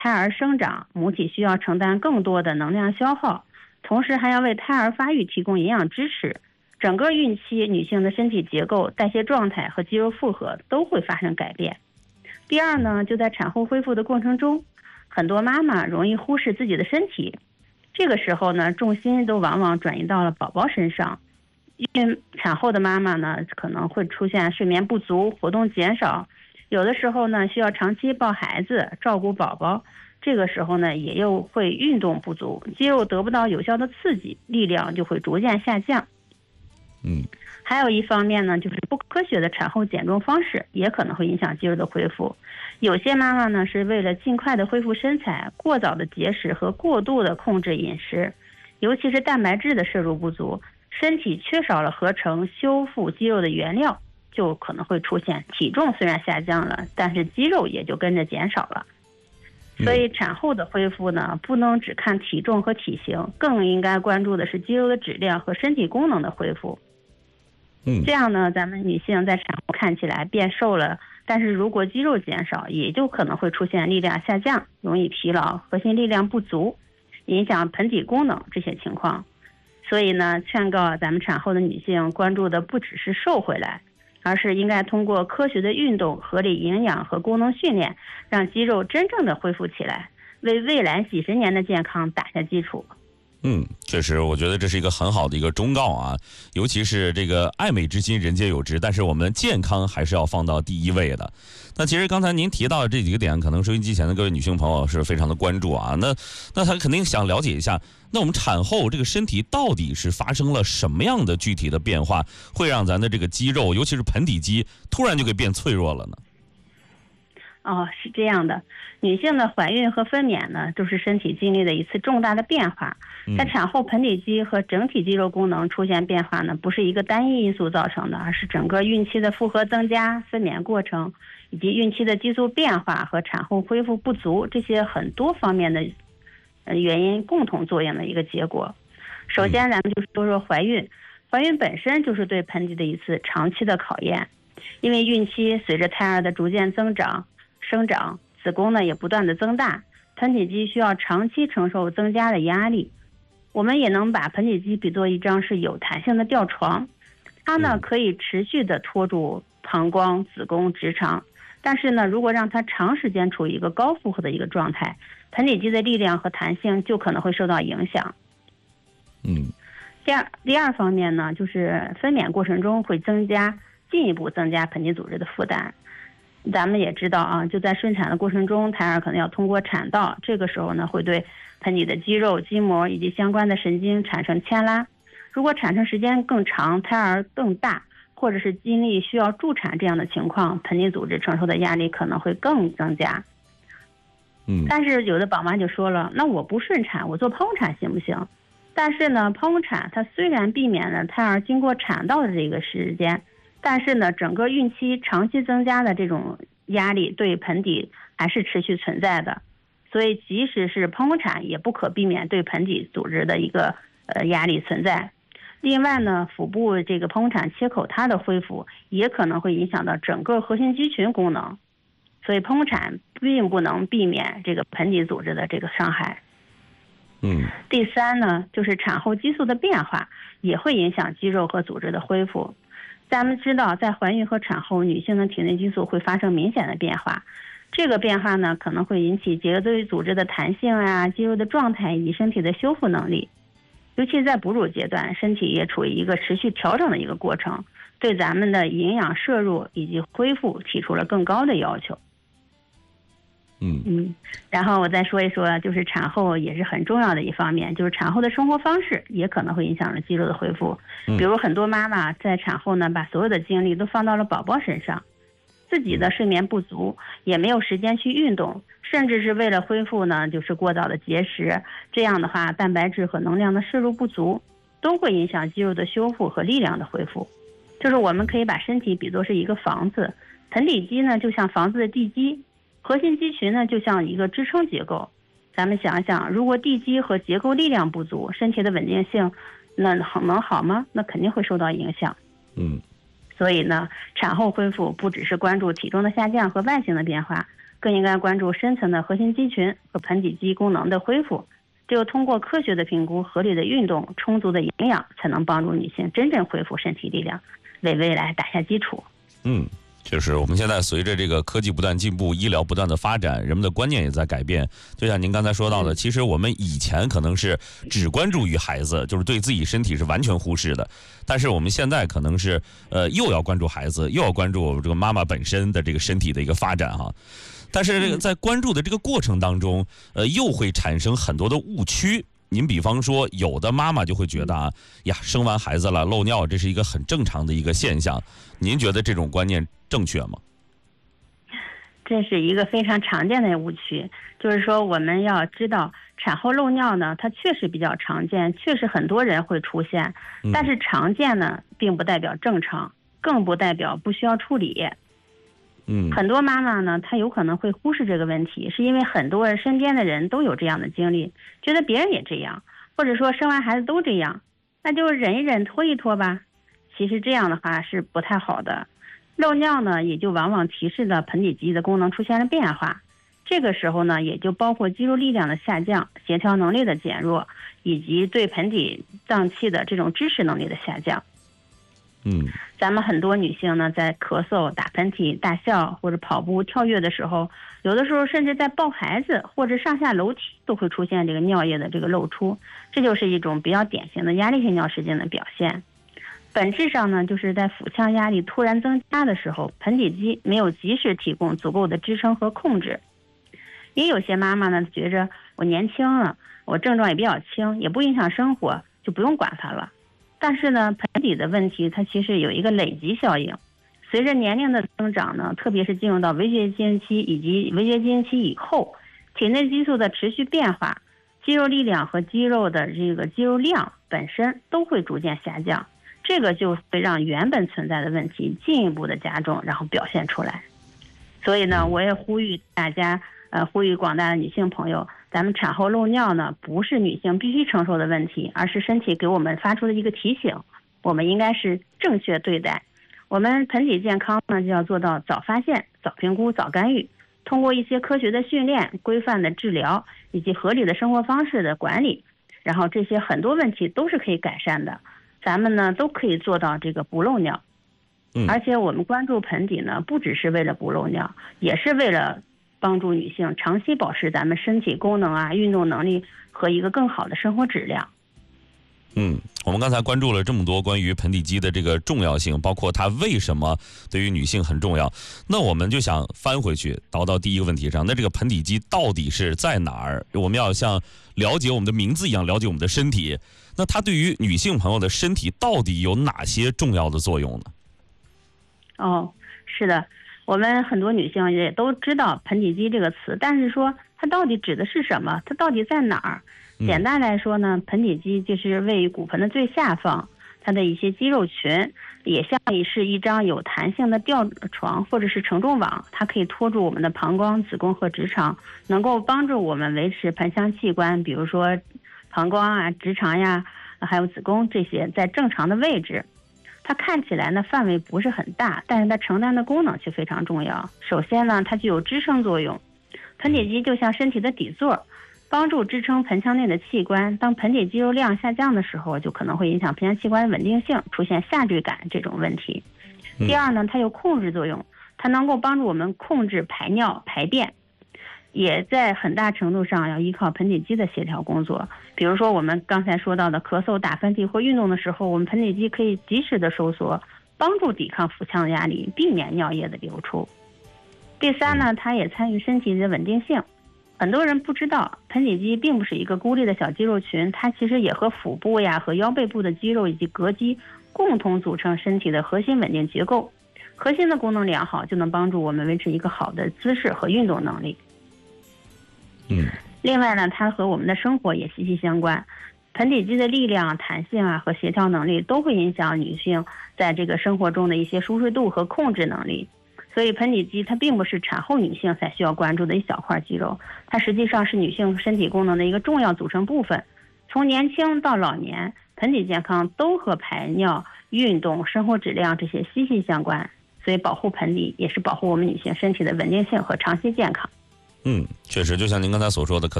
胎儿生长，母体需要承担更多的能量消耗，同时还要为胎儿发育提供营养支持。整个孕期女性的身体结构、代谢状态和肌肉负荷都会发生改变。第二呢，就在产后恢复的过程中，很多妈妈容易忽视自己的身体，这个时候呢，重心都往往转移到了宝宝身上。孕产后的妈妈呢，可能会出现睡眠不足、活动减少，有的时候呢，需要长期抱孩子、照顾宝宝。这个时候呢，也又会运动不足，肌肉得不到有效的刺激，力量就会逐渐下降。还有一方面呢，就是不科学的产后减重方式也可能会影响肌肉的恢复。有些妈妈呢，是为了尽快的恢复身材，过早的节食和过度的控制饮食，尤其是蛋白质的摄入不足，身体缺少了合成修复肌肉的原料，就可能会出现体重虽然下降了，但是肌肉也就跟着减少了。所以产后的恢复呢，不能只看体重和体型，更应该关注的是肌肉的质量和身体功能的恢复。这样呢，咱们女性在产后看起来变瘦了，但是如果肌肉减少，也就可能会出现力量下降、容易疲劳、核心力量不足，影响盆底功能这些情况。所以呢，劝告咱们产后的女性关注的不只是瘦回来，而是应该通过科学的运动、合理营养和功能训练，让肌肉真正的恢复起来，为未来几十年的健康打下基础。 确实，我觉得这是一个很好的一个忠告啊，尤其是这个爱美之心人皆有之，但是我们健康还是要放到第一位的。那其实刚才您提到的这几个点，可能收音机前的各位女性朋友是非常的关注啊。那他肯定想了解一下，那我们产后这个身体到底是发生了什么样的具体的变化，会让咱的这个肌肉，尤其是盆底肌，突然就给变脆弱了呢？ 是这样的，女性的怀孕和分娩呢，都是身体经历的一次重大的变化。在产后盆底肌和整体肌肉功能出现变化呢，不是一个单一因素造成的，而是整个孕期的负荷增加、分娩过程以及孕期的激素变化和产后恢复不足这些很多方面的原因共同作用的一个结果。首先，咱们就说说怀孕。怀孕本身就是对盆底的一次长期的考验，因为孕期随着胎儿的逐渐生长，子宫呢也不断的增大，盆底肌需要长期承受增加的压力。我们也能把盆底肌比作一张是有弹性的吊床，它呢可以持续的托住膀胱、子宫、直肠，但是呢，如果让它长时间处于一个高负荷的一个状态，盆底肌的力量和弹性就可能会受到影响。第二方面呢，就是分娩过程中会进一步增加盆底组织的负担。咱们也知道啊，就在顺产的过程中，胎儿可能要通过产道，这个时候呢，会对盆底的肌肉、筋膜以及相关的神经产生牵拉。如果产生时间更长，胎儿更大，或者是经历需要助产这样的情况，盆底组织承受的压力可能会更增加。但是有的宝妈就说了，那我不顺产，我做剖宫产行不行？但是呢，剖宫产它虽然避免了胎儿经过产道的这个时间，但是呢，整个孕期长期增加的这种压力对盆底还是持续存在的，所以即使是剖宫产也不可避免对盆底组织的一个压力存在。另外呢，腹部这个剖宫产切口它的恢复也可能会影响到整个核心肌群功能，所以剖宫产并不能避免这个盆底组织的这个伤害。第三呢，就是产后激素的变化也会影响肌肉和组织的恢复。咱们知道，在怀孕和产后，女性的体内激素会发生明显的变化，这个变化呢，可能会引起结构组织的弹性啊、肌肉的状态以及身体的修复能力。尤其在哺乳阶段，身体也处于一个持续调整的一个过程，对咱们的营养摄入以及恢复提出了更高的要求。然后我再说一说，就是产后也是很重要的一方面，就是产后的生活方式也可能会影响了肌肉的恢复。比如很多妈妈在产后呢，把所有的精力都放到了宝宝身上，自己的睡眠不足，也没有时间去运动，甚至是为了恢复呢，就是过早的节食。这样的话，蛋白质和能量的摄入不足，都会影响肌肉的修复和力量的恢复。就是我们可以把身体比作是一个房子，盆底肌呢就像房子的地基，核心肌群呢就像一个支撑结构。咱们想想，如果地基和结构力量不足，身体的稳定性那能好吗？那肯定会受到影响。所以呢，产后恢复不只是关注体重的下降和外形的变化， 更应该关注深层的核心肌群和盆底肌功能的恢复。只有通过科学的评估、合理的运动、充足的营养，才能帮助女性真正恢复身体力量，为未来打下基础。 就是我们现在随着这个科技不断进步，医疗不断的发展，人们的观念也在改变。就像您刚才说到的，其实我们以前可能是只关注于孩子，就是对自己身体是完全忽视的。但是我们现在可能是又要关注孩子，又要关注这个妈妈本身的这个身体的一个发展哈。但是这个在关注的这个过程当中，又会产生很多的误区。您比方说，有的妈妈就会觉得生完孩子了漏尿，这是一个很正常的一个现象。您觉得这种观念正确吗？ 这是一个非常常见的误区，就是说我们要知道，产后漏尿呢，它确实比较常见，确实很多人会出现，但是常见呢，并不代表正常，更不代表不需要处理。很多妈妈呢，她有可能会忽视这个问题，是因为很多身边的人都有这样的经历，觉得别人也这样，或者说生完孩子都这样，那就忍一忍，拖一拖吧。其实这样的话是不太好的。漏尿呢，也就往往提示了盆底肌的功能出现了变化。这个时候呢，也就包括肌肉力量的下降、协调能力的减弱，以及对盆底脏器的这种支持能力的下降。咱们很多女性呢，在咳嗽、打喷嚏、大笑或者跑步、跳跃的时候，有的时候甚至在抱孩子或者上下楼梯都会出现这个尿液的这个漏出，这就是一种比较典型的压力性尿失禁的表现。本质上呢，就是在腹腔压力突然增加的时候，盆底肌没有及时提供足够的支撑和控制。也有些妈妈呢，觉着我年轻了，我症状也比较轻，也不影响生活，就不用管它了。但是呢，盆底的问题它其实有一个累积效应，随着年龄的增长呢，特别是进入到围绝经期以及围绝经期以后，体内激素的持续变化，肌肉力量和肌肉的这个肌肉量本身都会逐渐下降，这个就会让原本存在的问题进一步的加重，然后表现出来。所以呢，我也呼吁大家，呼吁广大的女性朋友，咱们产后漏尿呢，不是女性必须承受的问题，而是身体给我们发出的一个提醒，我们应该是正确对待。我们盆底健康呢，就要做到早发现、早评估、早干预，通过一些科学的训练、规范的治疗以及合理的生活方式的管理，然后这些很多问题都是可以改善的，咱们呢都可以做到这个不漏尿。而且我们关注盆底呢，不只是为了不漏尿，也是为了帮助女性长期保持咱们身体功能啊、运动能力和一个更好的生活质量。 我们刚才关注了这么多关于盆底肌的这个重要性，包括它为什么对于女性很重要。那我们就想翻回去倒到第一个问题上，那这个盆底肌到底是在哪儿？我们要像了解我们的名字一样了解我们的身体，那它对于女性朋友的身体到底有哪些重要的作用呢？ 是的，我们很多女性也都知道盆底肌这个词，但是说它到底指的是什么？它到底在哪儿？简单来说呢，盆底肌就是位于骨盆的最下方，它的一些肌肉群也像是一张有弹性的吊床或者是承重网，它可以托住我们的膀胱、子宫和直肠，能够帮助我们维持盆腔器官，比如说膀胱啊、直肠呀，还有子宫这些在正常的位置。它看起来呢范围不是很大，但是它承担的功能却非常重要。首先呢，它具有支撑作用，盆底肌就像身体的底座，帮助支撑盆腔内的器官。当盆底肌肉量下降的时候，就可能会影响盆腔器官的稳定性，出现下坠感这种问题。第二呢，它有控制作用，它能够帮助我们控制排尿排便，也在很大程度上要依靠盆底肌的协调工作。比如说我们刚才说到的咳嗽、打喷嚏或运动的时候，我们盆底肌可以及时的收缩，帮助抵抗腹腔的压力，避免尿液的流出。第三呢，它也参与身体的稳定性。很多人不知道，盆底肌并不是一个孤立的小肌肉群，它其实也和腹部呀和腰背部的肌肉以及膈肌共同组成身体的核心稳定结构。核心的功能良好，就能帮助我们维持一个好的姿势和运动能力。另外呢，它和我们的生活也息息相关。盆底肌的力量、弹性啊和协调能力都会影响女性在这个生活中的一些舒适度和控制能力。所以盆底肌它并不是产后女性才需要关注的一小块肌肉，它实际上是女性身体功能的一个重要组成部分。从年轻到老年，盆底健康都和排尿、运动、生活质量这些息息相关。所以保护盆底也是保护我们女性身体的稳定性和长期健康。 确实，就像您刚才所说的，可能